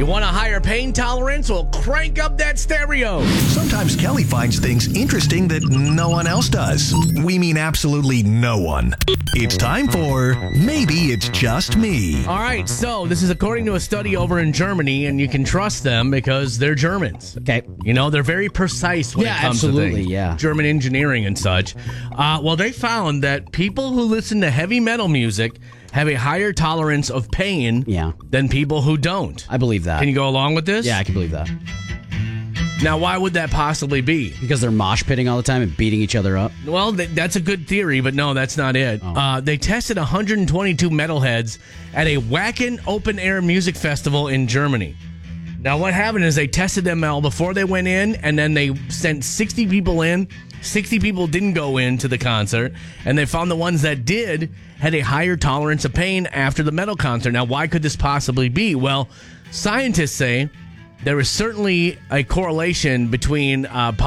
You want a higher pain tolerance? Well, crank up that stereo. Sometimes Kelly finds things interesting that no one else does. We mean absolutely no one. It's time for Maybe It's Just Me. All right, so this is according to a study over in Germany, and you can trust them because they're Germans. Okay. You know, they're very precise when it comes to things. Yeah. German engineering and such. Well, they found that people who listen to heavy metal music have a higher tolerance of pain than people who don't. I believe that. Can you go along with this? Yeah, I can believe that. Now, why would that possibly be? Because they're mosh pitting all the time and beating each other up? Well, that's a good theory, but no, that's not it. They tested 122 metalheads at a Wacken open-air music festival in Germany. Now, what happened is they tested them all before they went in, and then they sent 60 people in. 60 people didn't go into the concert, and they found the ones that did had a higher tolerance of pain after the metal concert. Now, why could this possibly be? Well, scientists say there is certainly a correlation between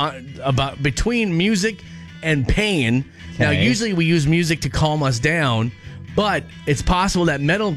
music and pain. Okay. Now, usually we use music to calm us down, but it's possible that metal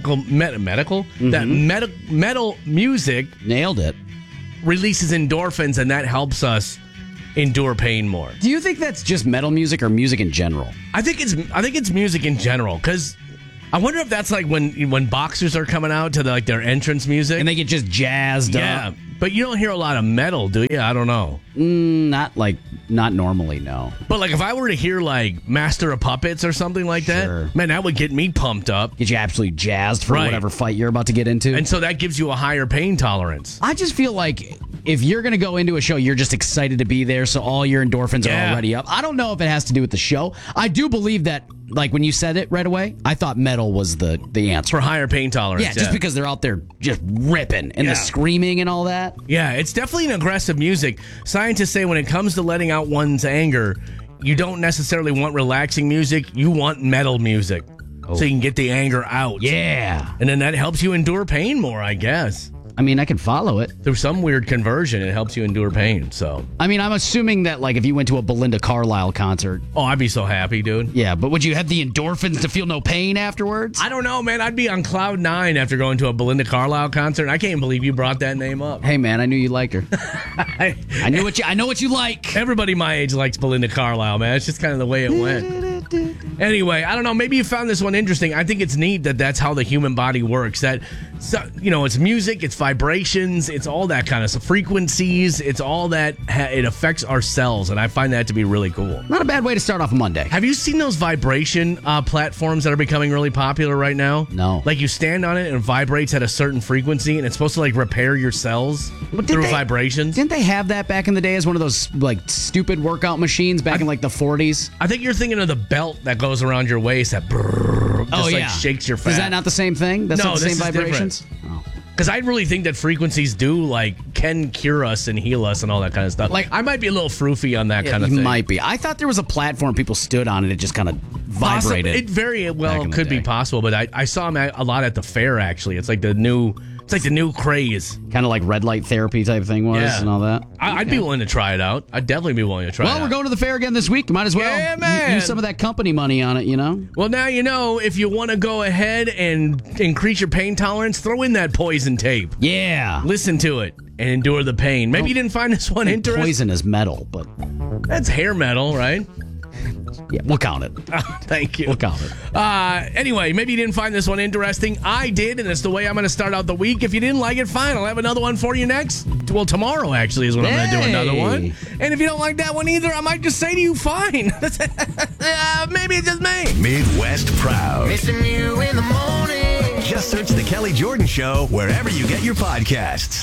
music nailed it releases endorphins, and that helps us endure pain more. Do you think that's just metal music or music in general? I think it's music in general, because I wonder if that's like when boxers are coming out to their entrance music and they get just jazzed up. Yeah, but you don't hear a lot of metal, do you? I don't know. Not normally, no. But like if I were to hear like Master of Puppets or something like that, man, that would get me pumped up. Get you absolutely jazzed for whatever fight you're about to get into. And so that gives you a higher pain tolerance. I just feel like if you're going to go into a show, you're just excited to be there, so all your endorphins are already up. I don't know if it has to do with the show. I do believe that, like when you said it right away, I thought metal was the answer. For higher pain tolerance. Yeah, just because they're out there just ripping and the screaming and all that. Yeah, it's definitely an aggressive music. Scientists say when it comes to letting out one's anger, you don't necessarily want relaxing music. You want metal music. So you can get the anger out. Yeah. And then that helps you endure pain more, I guess. I mean, I can follow it. Through some weird conversion, it helps you endure pain, so. I mean, I'm assuming that, like, if you went to a Belinda Carlisle concert. Oh, I'd be so happy, dude. Yeah, but would you have the endorphins to feel no pain afterwards? I don't know, man. I'd be on cloud 9 after going to a Belinda Carlisle concert. I can't believe you brought that name up. Hey, man, I knew you liked her. I know what you like. Everybody my age likes Belinda Carlisle, man. It's just kind of the way it went. Anyway, I don't know. Maybe you found this one interesting. I think it's neat that that's how the human body works. That, it's music, it's vibrations, it's all that kind of stuff. Frequencies, it's all that. It affects our cells, and I find that to be really cool. Not a bad way to start off a Monday. Have you seen those vibration platforms that are becoming really popular right now? No. Like you stand on it and it vibrates at a certain frequency, and it's supposed to like repair your cells through vibrations. Didn't they have that back in the day as one of those like stupid workout machines back in like the 40s? I think you're thinking of the belt that goes around your waist that shakes your fat. Is that not the same thing? That's no, not the same vibrations? Oh. Because I really think that frequencies can cure us and heal us and all that kind of stuff. Like, I might be a little froofy on that kind of thing. You might be. I thought there was a platform people stood on and it just kind of vibrated. It very well could be possible, but I saw them a lot at the fair, actually. It's like the new craze. Kind of like red light therapy type thing was and all that. I'd be willing to try it out. I'd definitely be willing to try it out. Well, we're going to the fair again this week. Might as well use some of that company money on it, you know? Well, now you know, if you want to go ahead and increase your pain tolerance, throw in that poison tape. Yeah. Listen to it and endure the pain. Maybe you didn't find this one interesting. Poison is metal, but... That's hair metal, right? Yeah, we'll count it. Thank you. We'll count it. Anyway, maybe you didn't find this one interesting. I did, and it's the way I'm going to start out the week. If you didn't like it, fine. I'll have another one for you next. Well, tomorrow, actually, is when I'm going to do another one. And if you don't like that one either, I might just say to you, fine. Maybe it's just me. Midwest Proud. Missing you in the morning. Just search The Kelly Jordan Show wherever you get your podcasts.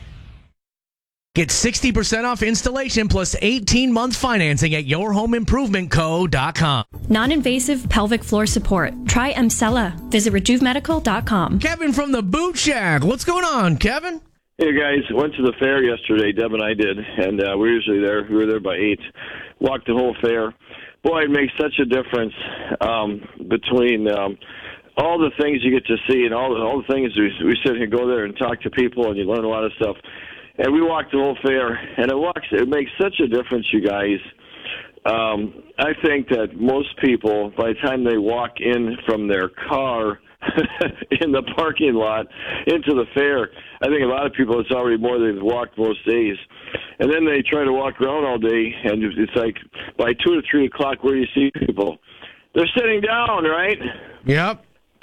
Get 60% off installation plus 18-month financing at yourhomeimprovement.co.com. Non-invasive pelvic floor support. Try Emsella. Visit RejuveMedical.com. Kevin from the Boot Shack. What's going on, Kevin? Hey, guys. Went to the fair yesterday. Deb and I did, and we're usually there. We were there by 8. Walked the whole fair. Boy, it makes such a difference between all the things you get to see and all the things we sit here and go there and talk to people, and you learn a lot of stuff. And we walked the whole fair, and it makes such a difference, you guys. I think that most people, by the time they walk in from their car in the parking lot into the fair. I think a lot of people, it's already more than they've walked most days. And then they try to walk around all day, and it's like by 2 to 3 o'clock, where do you see people? They're sitting down, right? Yep.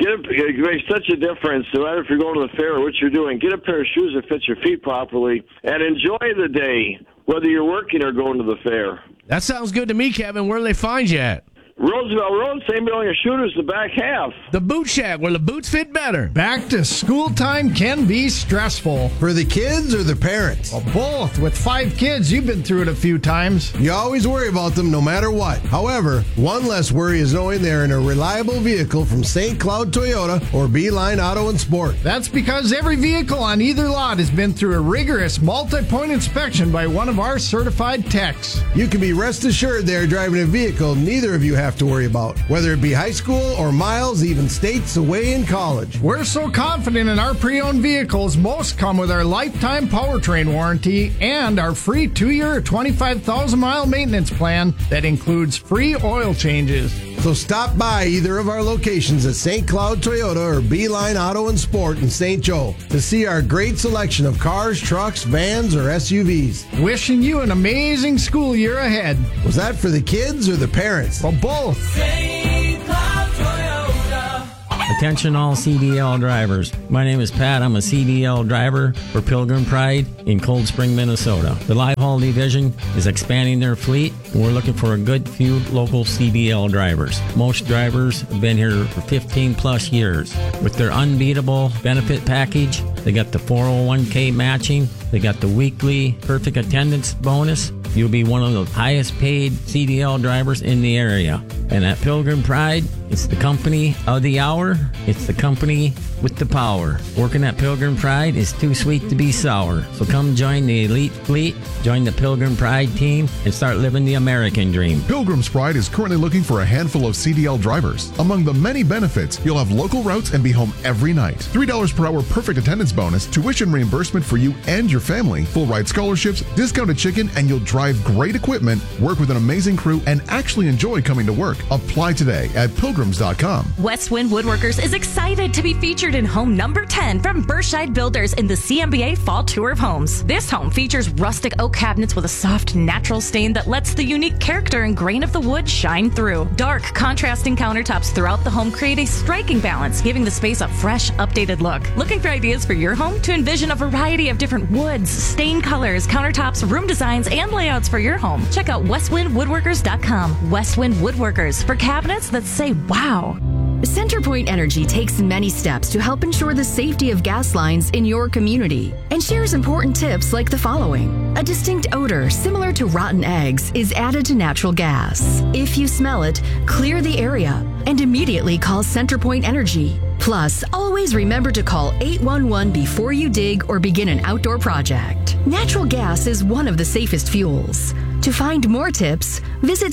It makes such a difference, no matter if you're going to the fair or what you're doing. Get a pair of shoes that fit your feet properly and enjoy the day, whether you're working or going to the fair. That sounds good to me, Kevin. Where do they find you at? Roosevelt Road, St. Billinger Shooters, the back half. The Boot Shack, where the boots fit better. Back to school time can be stressful. For the kids or the parents? Well, both. With 5 kids, you've been through it a few times. You always worry about them no matter what. However, one less worry is knowing they're in a reliable vehicle from St. Cloud Toyota or Beeline Auto and Sport. That's because every vehicle on either lot has been through a rigorous multi-point inspection by one of our certified techs. You can be rest assured they're driving a vehicle neither of you have to worry about, whether it be high school or miles, even states away in college. We're so confident in our pre-owned vehicles, most come with our lifetime powertrain warranty and our free 2-year, 25,000-mile maintenance plan that includes free oil changes. So stop by either of our locations at St. Cloud Toyota or Beeline Auto and Sport in St. Joe to see our great selection of cars, trucks, vans, or SUVs. Wishing you an amazing school year ahead. Was that for the kids or the parents? Well, both. St. Cloud Toyota. Attention all CDL drivers. My name is Pat. I'm a CDL driver for Pilgrim Pride in Cold Spring, Minnesota. The Live Haul Division is expanding their fleet, and we're looking for a good few local CDL drivers. Most drivers have been here for 15 plus years. With their unbeatable benefit package, they got the 401k matching, they got the weekly perfect attendance bonus. You'll be one of the highest paid CDL drivers in the area. And at Pilgrim Pride, it's the company of the hour. It's the company with the power. Working at Pilgrim Pride is too sweet to be sour. So come join the elite fleet, join the Pilgrim Pride team, and start living the American dream. Pilgrim's Pride is currently looking for a handful of CDL drivers. Among the many benefits, you'll have local routes and be home every night. $3 per hour perfect attendance bonus, tuition reimbursement for you and your family, full ride scholarships, discounted chicken, and you'll drive great equipment, work with an amazing crew, and actually enjoy coming to work. Apply today at pilgrims.com. Westwind Woodworkers is excited to be featured in home number 10 from Berkshire Builders in the CMBA Fall Tour of Homes. This home features rustic oak cabinets with a soft, natural stain that lets the unique character and grain of the wood shine through. Dark, contrasting countertops throughout the home create a striking balance, giving the space a fresh, updated look. Looking for ideas for your home? To envision a variety of different woods, stain colors, countertops, room designs, and layouts for your home, check out westwindwoodworkers.com. Westwind Woodworkers, for cabinets that say wow. CenterPoint Energy takes many steps to help ensure the safety of gas lines in your community and shares important tips like the following. A distinct odor similar to rotten eggs is added to natural gas. If you smell it, clear the area and immediately call CenterPoint Energy. Plus, always remember to call 811 before you dig or begin an outdoor project. Natural gas is one of the safest fuels. To find more tips, visit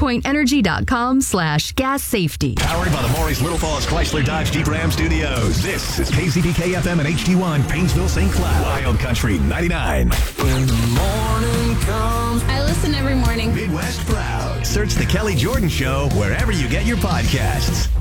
centerpointenergy.com/gas safety. Powered by the Maurice Little Falls Chrysler Dodge Jeep Ram Studios. This is KCBK FM and HD1, Painesville, St. Cloud. Wild Country 99. When the morning comes. I listen every morning. Midwest Proud. Search The Kelly Jordan Show wherever you get your podcasts.